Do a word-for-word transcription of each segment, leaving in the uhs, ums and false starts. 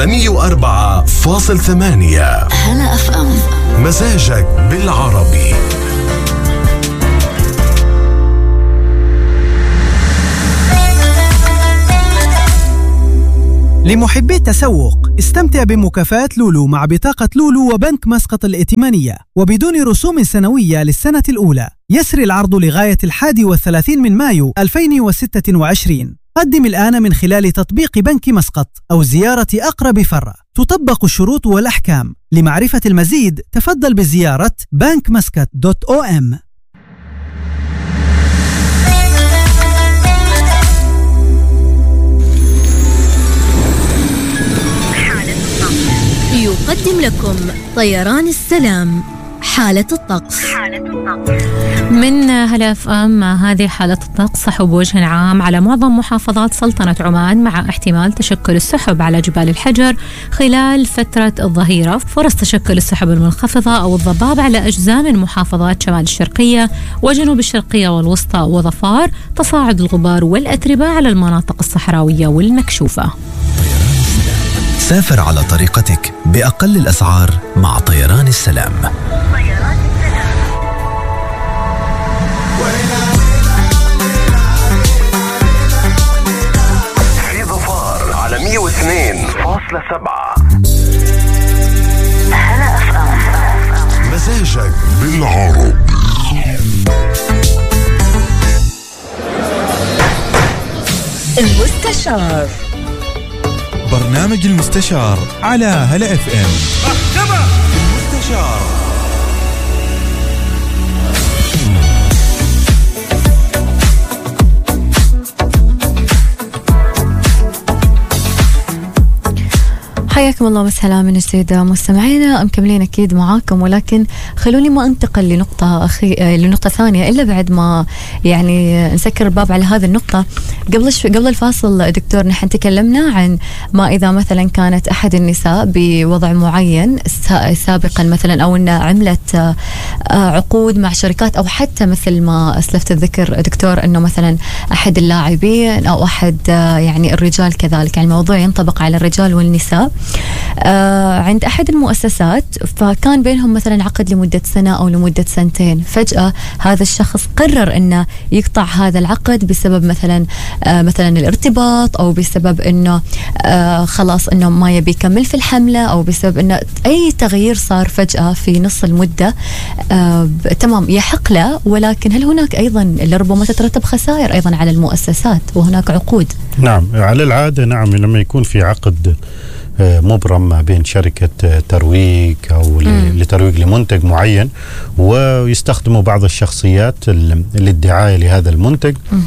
على مية وأربعة فاصل ثمانية. هلا اف ام، مزاجك بالعربي. لمحبي التسوق، استمتع بمكافآت لولو مع بطاقة لولو وبنك مسقط الائتمانية وبدون رسوم سنوية للسنة الأولى. يسري العرض لغاية الحادي والثلاثين من مايو ألفين وستة وعشرين. قدم الآن من خلال تطبيق بنك مسقط أو زيارة أقرب فرع. تطبق الشروط والأحكام. لمعرفة المزيد تفضل بزيارة بنك مسقط دوت أو إم. يقدم لكم طيران السلام حالة الطقس. من هلا اف ام، هذه حالة الطقس. سحب بوجه عام على معظم محافظات سلطنة عمان، مع احتمال تشكل السحب على جبال الحجر خلال فترة الظهيرة. فرص تشكل السحب المنخفضة أو الضباب على أجزاء من محافظات شمال الشرقية وجنوب الشرقية والوسطى وظفار. تصاعد الغبار والأتربة على المناطق الصحراوية والمكشوفة. سافر على طريقتك بأقل الأسعار مع طيران السلام. في ظفار على مية واثنين فاصلة سبعة. هلا اف ام، مزاجك بالعربي. المستشار. برنامج المستشار على هلا اف ام. محكمة المستشار. حياكم الله وسهلا من جديد مستمعينا، مكملين أكيد معاكم، ولكن خلوني ما أنتقل لنقطة أخي لنقطة ثانية إلا بعد ما يعني نسكر الباب على هذه النقطة. قبل ش... قبل الفاصل دكتور نحن تكلمنا عن ما إذا مثلا كانت أحد النساء بوضع معين سابقا مثلا، أو أن عملت عقود مع شركات، أو حتى مثل ما أسلفت الذكر دكتور أنه مثلا أحد اللاعبين أو أحد يعني الرجال كذلك، يعني الموضوع ينطبق على الرجال والنساء. آه عند أحد المؤسسات فكان بينهم مثلا عقد لمدة سنة أو لمدة سنتين، فجأة هذا الشخص قرر أنه يقطع هذا العقد بسبب مثلا آه مثلا الارتباط، أو بسبب أنه آه خلاص أنه ما يبي يكمل في الحملة، أو بسبب أنه أي تغيير صار فجأة في نص المدة. آه تمام يحق له، ولكن هل هناك أيضا لربما تترتب خسائر أيضا على المؤسسات وهناك عقود؟ نعم، على العادة نعم، لما يكون في عقد مبرم ما بين شركة ترويج أو مم. لترويج لمنتج معين، ويستخدموا بعض الشخصيات للدعاية لهذا المنتج، مم.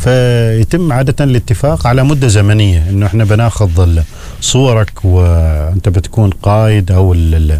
فيتم عادة الاتفاق على مدة زمنية، إنه إحنا بناخذ صورك وأنت بتكون قائد أو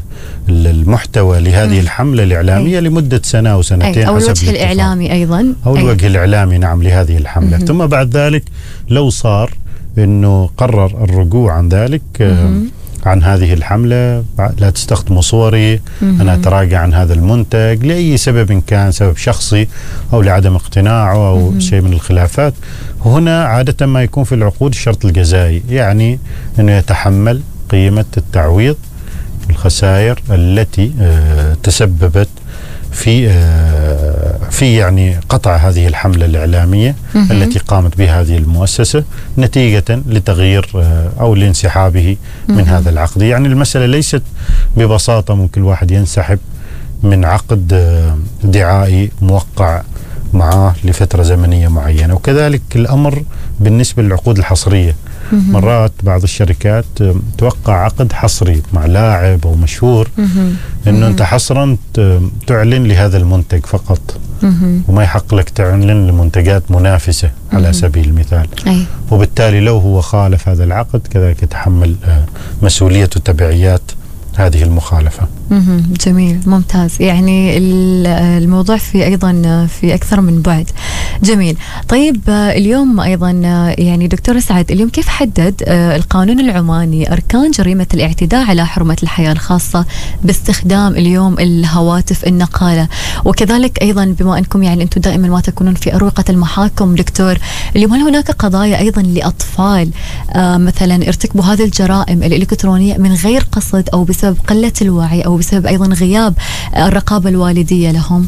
المحتوى لهذه مم. الحملة الإعلامية أي. لمدة سنة أو سنتين، أو حسب الوجه الإعلامي أيضا، أو أي. الوجه الإعلامي نعم لهذه الحملة. مم. ثم بعد ذلك لو صار إنه قرر الرجوع عن ذلك، مم. عن هذه الحملة، لا تستخدموا صوري، مم. أنا أتراجع عن هذا المنتج لأي سبب كان، سبب شخصي أو لعدم اقتناعه أو مم. شيء من الخلافات. هنا عادة ما يكون في العقود الشرط الجزائي، يعني أنه يتحمل قيمة التعويض الخسائر التي آه تسببت في آه في يعني قطع هذه الحملة الإعلامية مم. التي قامت بها هذه المؤسسة نتيجة لتغيير آه أو لانسحابه مم. من هذا العقد. يعني المسألة ليست ببساطة ممكن الواحد ينسحب من عقد آه دعائي موقع معه لفترة زمنية معينة. وكذلك الأمر بالنسبة للعقود الحصرية، مم. مرات بعض الشركات توقع عقد حصري مع لاعب أو مشهور، مم. إنه أنت حصرا تعلن لهذا المنتج فقط، مم. وما يحق لك تعلن لمنتجات منافسة مم. على سبيل المثال. أي. وبالتالي لو هو خالف هذا العقد كذلك يتحمل مسؤولية وتبعيات هذه المخالفة. جميل، ممتاز. يعني الموضوع في أيضا في أكثر من بعد. جميل. طيب اليوم أيضا يعني دكتور سعد، اليوم كيف حدد القانون العماني أركان جريمة الاعتداء على حرمة الحياة الخاصة باستخدام اليوم الهواتف النقالة؟ وكذلك أيضا بما أنكم يعني أنتم دائما ما تكونون في أروقة المحاكم دكتور، اليوم هل هناك قضايا أيضا لأطفال مثلا ارتكبوا هذه الجرائم الإلكترونية من غير قصد أو بسبب قلة الوعي أو بسبب أيضا غياب الرقابة الوالدية لهم؟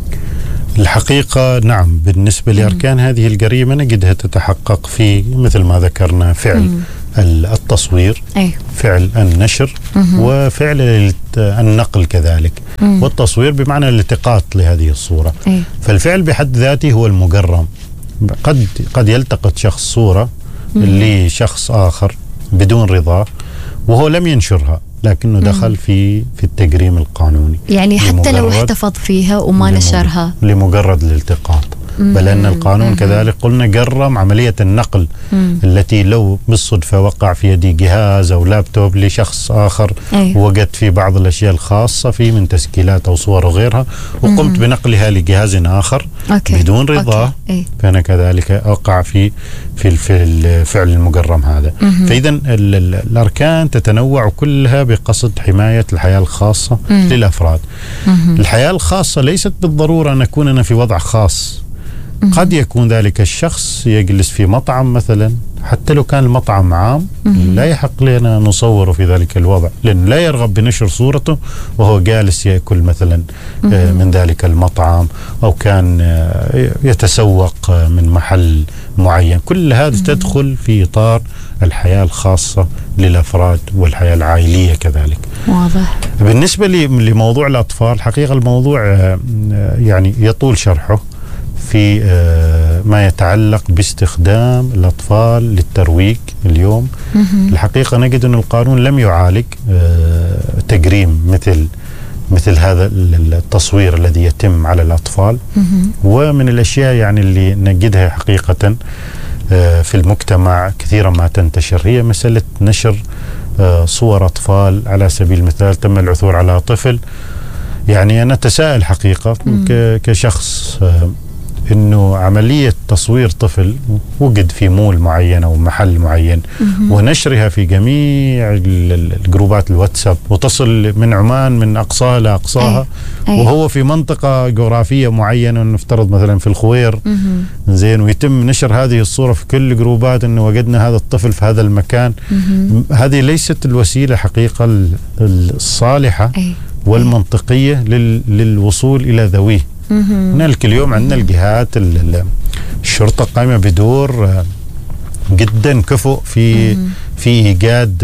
الحقيقة نعم، بالنسبة لأركان هذه الجريمة نجدها تتحقق في مثل ما ذكرنا فعل مم. التصوير، أي. فعل النشر، مم. وفعل النقل كذلك، مم. والتصوير بمعنى الالتقاط لهذه الصورة، أي. فالفعل بحد ذاته هو المجرم. قد قد يلتقط شخص صورة مم. لشخص آخر بدون رضاه وهو لم ينشرها، لكنه دخل مم. في في التجريم القانوني، يعني حتى لو احتفظ فيها وما نشرها لمجرد الالتقاط. بل أن القانون مم. كذلك قلنا جرم عملية النقل مم. التي لو بالصدفة وقع في يدي جهاز أو لابتوب لشخص آخر، أيه. وجد في بعض الأشياء الخاصة فيه من تسجيلات أو صور وغيرها، وقمت مم. بنقلها لجهاز آخر أوكي. بدون رضاه، أيه. فأنا كذلك أوقع في في الفعل المجرم هذا. مم. فإذا الأركان تتنوع كلها بقصد حماية الحياة الخاصة مم. للأفراد. مم. الحياة الخاصة ليست بالضرورة أن أكون أنا في وضع خاص. قد يكون ذلك الشخص يجلس في مطعم مثلا، حتى لو كان المطعم عام لا يحق لنا نصوره في ذلك الوضع، لأن لا يرغب بنشر صورته وهو جالس يأكل مثلا من ذلك المطعم، أو كان يتسوق من محل معين. كل هذا تدخل في إطار الحياة الخاصة للأفراد والحياة العائلية كذلك. واضح. بالنسبة لموضوع الأطفال، حقيقة الموضوع يعني يطول شرحه في ما يتعلق باستخدام الأطفال للترويج. اليوم الحقيقة نجد أن القانون لم يعالج تجريم مثل مثل هذا التصوير الذي يتم على الأطفال. ومن الأشياء يعني اللي نجدها حقيقة في المجتمع كثيرا ما تنتشر هي مسألة نشر صور أطفال. على سبيل المثال تم العثور على طفل، يعني أنا أتساءل حقيقة كشخص إنه عملية تصوير طفل وجد في مول معين أو محل معين ونشرها في جميع الجروبات الواتساب وتصل من عمان من أقصاها لأقصاها، أي. أي. وهو في منطقة جغرافية معينة، نفترض مثلا في الخوير، زين، ويتم نشر هذه الصورة في كل جروبات إنه وجدنا هذا الطفل في هذا المكان. هذه ليست الوسيلة حقيقة الصالحة أي. والمنطقية للوصول إلى ذويه. هنالك اليوم عندنا الجهات الشرطة قائمة بدور جدا كفؤ في في إيجاد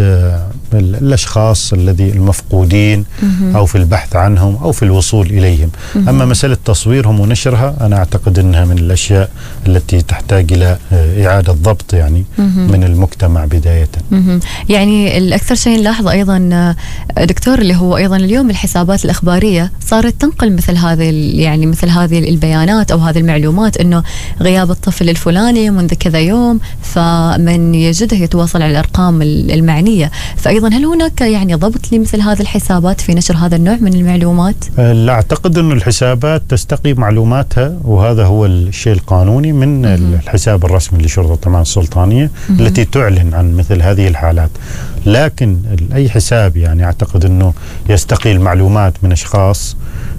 الأشخاص الذي المفقودين أو في البحث عنهم أو في الوصول إليهم. أما مسألة تصويرهم ونشرها أنا أعتقد أنها من الأشياء التي تحتاج إلى إعادة ضبط يعني من المجتمع بداية. يعني الأكثر شيء نلاحظ أيضا دكتور اللي هو أيضا اليوم الحسابات الأخبارية صارت تنقل مثل هذه يعني مثل هذه البيانات أو هذه المعلومات، إنه غياب الطفل الفلاني منذ كذا يوم، فمن يجده يتواصل على الأرقام المعنية. فأيضا هل هناك يعني ضبط لمثل هذه الحسابات في نشر هذا النوع من المعلومات؟ لا أعتقد أن الحسابات تستقي معلوماتها، وهذا هو الشيء القانوني من مم. الحساب الرسمي لشرطة عمان السلطانية مم. التي تعلن عن مثل هذه الحالات. لكن أي حساب يعني أعتقد أنه يستقي المعلومات من أشخاص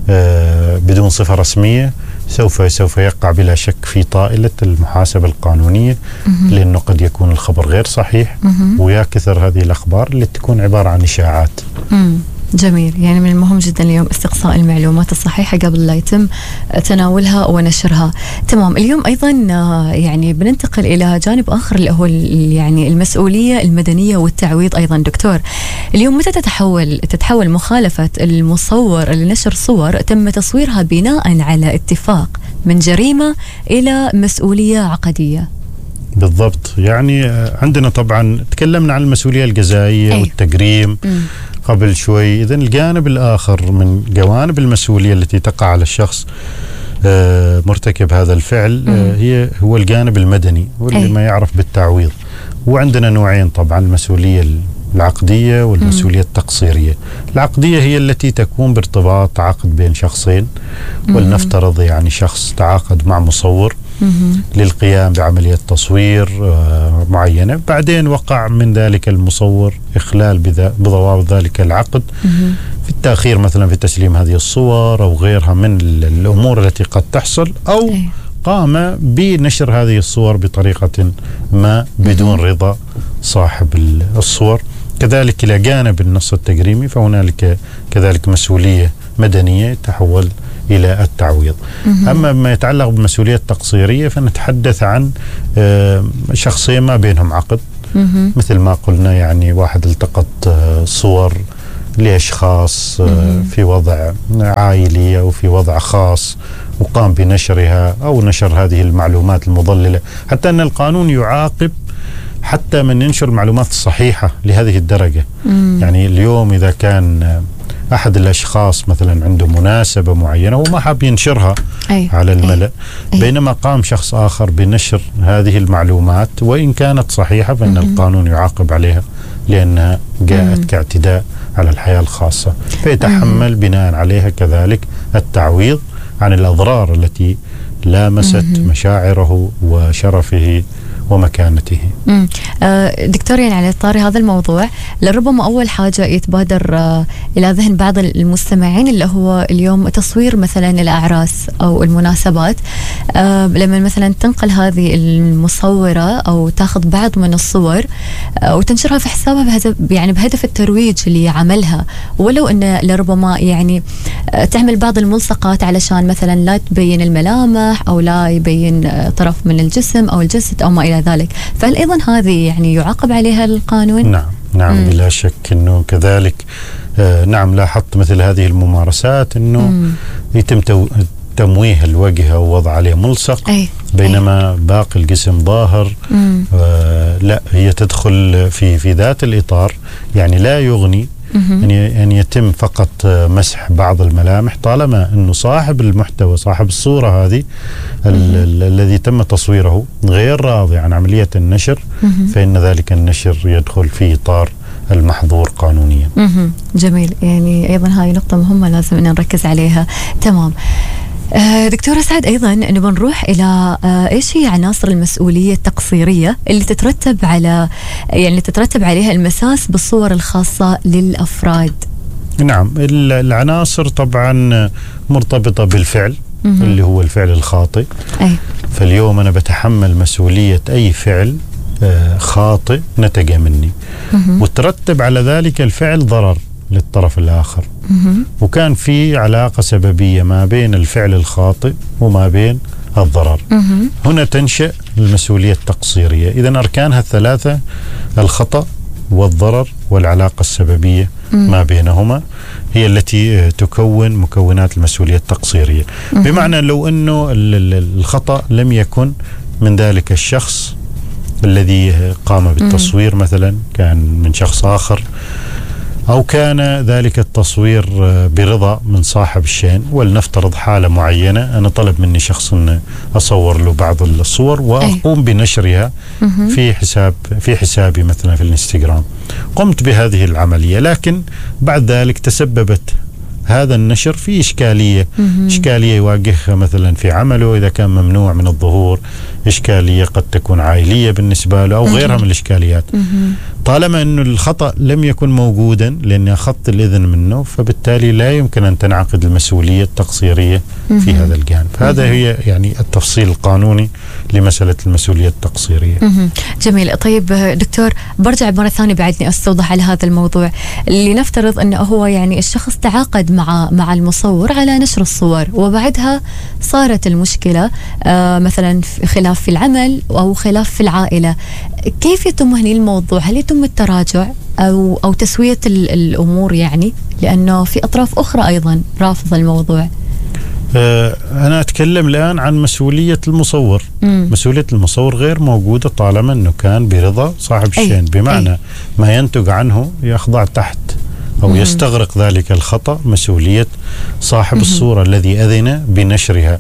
آه بدون صفة رسمية سوف سوف يقع بلا شك في طائلة المحاسبة القانونية، مم. لأنه قد يكون الخبر غير صحيح، مم. ويا كثر هذه الأخبار اللي تكون عبارة عن إشاعات. مم. جميل. يعني من المهم جدا اليوم استقصاء المعلومات الصحيحة قبل لا يتم تناولها ونشرها. تمام. اليوم أيضا يعني بننتقل إلى جانب آخر اللي هو يعني المسؤولية المدنية والتعويض. أيضا دكتور، اليوم متى تتحول تتحول مخالفة المصور لنشر صور تم تصويرها بناء على اتفاق من جريمة إلى مسؤولية عقدية؟ بالضبط. يعني عندنا طبعا تكلمنا عن المسؤولية الجزائية أي. والتجريم م. قبل شوي. إذن الجانب الآخر من جوانب المسؤولية التي تقع على الشخص آه مرتكب هذا الفعل آه هي هو الجانب المدني واللي أي. ما يعرف بالتعويض. وعندنا نوعين طبعا، المسؤولية العقدية والمسؤولية التقصيرية. العقدية هي التي تكون بارتباط عقد بين شخصين، ولنفترض يعني شخص تعاقد مع مصور للقيام بعملية تصوير معينة، بعدين وقع من ذلك المصور إخلال بضوابط ذلك العقد في التأخير مثلا في تسليم هذه الصور أو غيرها من الأمور التي قد تحصل، أو قام بنشر هذه الصور بطريقة ما بدون رضا صاحب الصور. كذلك إلى جانب النص التجريمي فهنالك كذلك مسؤولية مدنية تحول إلى التعويض. أما ما يتعلق بالمسؤولية التقصيرية فنتحدث عن شخصين ما بينهم عقد، مثل ما قلنا يعني واحد التقط صور لأشخاص في وضع عائلي أو في وضع خاص وقام بنشرها أو نشر هذه المعلومات المضللة، حتى أن القانون يعاقب حتى من ينشر المعلومات الصحيحة لهذه الدرجة. يعني اليوم إذا كان أحد الأشخاص مثلا عنده مناسبة معينة وما حاب ينشرها أي. على الملأ، أي. بينما قام شخص آخر بنشر هذه المعلومات وإن كانت صحيحة فإن م- القانون يعاقب عليها لأنها جاءت م- كاعتداء على الحياة الخاصة، فيتحمل م- بناء عليها كذلك التعويض عن الأضرار التي لامست م- مشاعره وشرفه ومكانته. امم آه دكتور، يعني على طاري هذا الموضوع لربما أول حاجة يتبادر آه إلى ذهن بعض المستمعين اللي هو اليوم تصوير مثلا الأعراس أو المناسبات، آه لما مثلا تنقل هذه المصورة أو تاخذ بعض من الصور آه وتنشرها في حسابها بهدف يعني بهدف الترويج لعملها، ولو أن لربما يعني آه تعمل بعض الملصقات علشان مثلا لا تبين الملامح أو لا يبين آه طرف من الجسم أو الجسد أو ما إلى ذلك، فهل أيضا هذه يعني يعاقب عليها القانون؟ نعم نعم مم. بلا شك أنه كذلك آه نعم لاحظت مثل هذه الممارسات أنه مم. يتم تو تمويه الوجه أو وضع عليه ملصق أي. بينما أي. باقي الجسم ظاهر. آه لا، هي تدخل في في ذات الإطار، يعني لا يغني أن يتم فقط مسح بعض الملامح طالما أنه صاحب المحتوى صاحب الصورة هذه الذي تم تصويره غير راضي عن عملية النشر، فإن ذلك النشر يدخل في إطار المحظور قانونيا. جميل، يعني أيضا هاي نقطة مهمة لازم أن نركز عليها. تمام دكتورة سعد، أيضا نبغى نروح إلى إيش هي عناصر المسؤولية التقصيرية اللي تترتب على يعني تترتب عليها المساس بالصور الخاصة للأفراد. نعم، العناصر طبعا مرتبطة بالفعل مم. اللي هو الفعل الخاطئ. أي. فاليوم أنا بتحمل مسؤولية أي فعل خاطئ نتج مني، مم. وترتب على ذلك الفعل ضرر للطرف الآخر، مم. وكان في علاقة سببية ما بين الفعل الخاطئ وما بين الضرر. مم. هنا تنشأ المسؤولية التقصيرية. إذن أركانها الثلاثة: الخطأ والضرر والعلاقة السببية مم. ما بينهما هي التي تكون مكونات المسؤولية التقصيرية. مم. بمعنى لو أنه الخطأ لم يكن من ذلك الشخص الذي قام بالتصوير، مم. مثلا كان من شخص آخر، أو كان ذلك التصوير برضا من صاحب الشأن، ولنفترض حالة معينة أنا طلب مني شخص أن أصور له بعض الصور وأقوم بنشرها في حساب في حسابي مثلا في الانستغرام. قمت بهذه العملية، لكن بعد ذلك تسببت هذا النشر في إشكالية مم. إشكالية يواجهها مثلا في عمله إذا كان ممنوع من الظهور، إشكالية قد تكون عائلية بالنسبة له أو مم. غيرها من الإشكاليات. مم. طالما أنه الخطأ لم يكن موجودا لأني أخذت الإذن منه، فبالتالي لا يمكن أن تنعقد المسؤولية التقصيرية مم. في هذا الجانب. فهذا مم. هي يعني التفصيل القانوني لمسألة المسؤولية التقصيرية. مم. جميل. طيب دكتور، برجع مرة ثانية بعدني أستوضح على هذا الموضوع. لنفترض أنه هو يعني الشخص تعاقد مع مع المصور على نشر الصور، وبعدها صارت المشكلة آه مثلا خلاف في العمل أو خلاف في العائلة. كيف يتم هنا الموضوع؟ هل يتم التراجع أو أو تسوية الأمور؟ يعني لأنه في أطراف أخرى أيضا رافضة الموضوع. أه أنا أتكلم الآن عن مسؤولية المصور. مم. مسؤولية المصور غير موجودة طالما أنه كان برضا صاحب الشأن، بمعنى أي. ما ينتج عنه يخضع تحت أو مم. يستغرق ذلك الخطأ مسؤولية صاحب مم. الصورة الذي أذن بنشرها.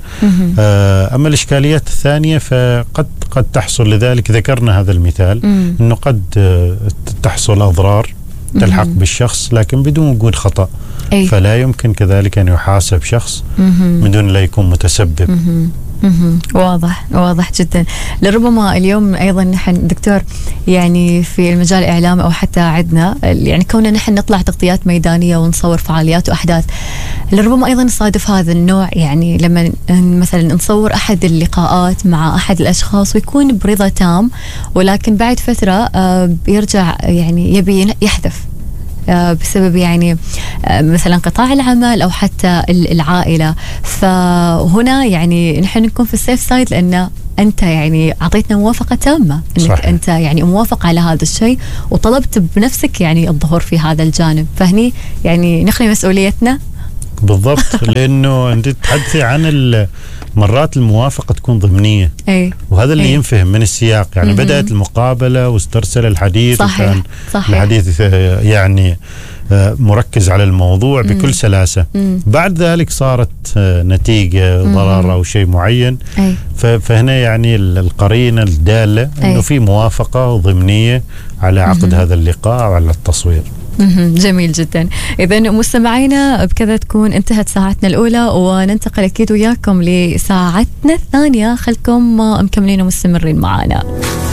آه أما الإشكاليات الثانية فقد قد تحصل، لذلك ذكرنا هذا المثال مم. أنه قد تحصل أضرار تلحق بالشخص لكن بدون وجود خطأ. أي. فلا يمكن كذلك أن يحاسب شخص مهم. من دون لا يكون متسبب. مهم. مهم. واضح واضح جدا. لربما اليوم أيضا نحن دكتور يعني في المجال الإعلامي أو حتى عندنا يعني كوننا نحن نطلع تغطيات ميدانية ونصور فعاليات وأحداث، لربما أيضا نصادف هذا النوع، يعني لما مثلا نصور أحد اللقاءات مع أحد الأشخاص ويكون برضا تام، ولكن بعد فترة بيرجع يعني يبي يحذف بسبب يعني مثلا قطاع العمل أو حتى العائلة. فهنا يعني نحن نكون في السيف سايد، لأن أنت يعني أعطيتنا موافقة تامة أنك صحيح. أنت يعني موافق على هذا الشيء وطلبت بنفسك يعني الظهور في هذا الجانب، فهني يعني نخلي مسؤوليتنا. بالضبط. لأنه أنت تتحدثي عن مرات الموافقة تكون ضمنية. أي. وهذا اللي أي. ينفهم من السياق، يعني م-م. بدأت المقابلة واسترسل الحديث. صحيح. وكان صحيح. الحديث يعني مركز على الموضوع بكل م. سلاسة. م. بعد ذلك صارت نتيجة ضرر أو شيء معين. أي. فهنا يعني القرينة الدالة أنه في موافقة ضمنية على عقد م. هذا اللقاء أو على التصوير. جميل جدا. إذن مستمعينا بكذا تكون انتهت ساعتنا الأولى، وننتقل أكيد وياكم لساعتنا الثانية. خلكم مكملين ومستمرين معنا.